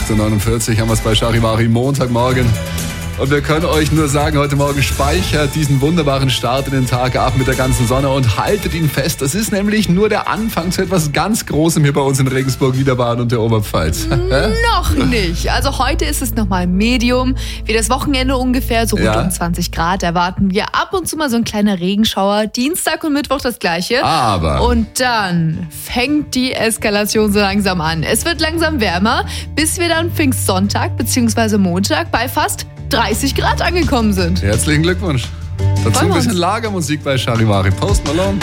8:49 Uhr haben wir es bei Charivari Montagmorgen. Und wir können euch nur sagen, heute Morgen speichert diesen wunderbaren Start in den Tag ab mit der ganzen Sonne und haltet ihn fest. Das ist nämlich nur der Anfang zu etwas ganz Großem hier bei uns in Regensburg, Niederbayern und der Oberpfalz. Noch nicht. Also heute ist es nochmal Medium. Wie das Wochenende ungefähr, so rund um 20 Grad erwarten wir. Ab und zu mal so ein kleiner Regenschauer. Dienstag und Mittwoch das Gleiche. Aber Und dann fängt die Eskalation so langsam an. Es wird langsam wärmer, bis wir dann Pfingstsonntag bzw. Montag bei fast 30 Grad angekommen sind. herzlichen Glückwunsch. Dazu ein bisschen Lagermusik bei Charivari. Post Malone.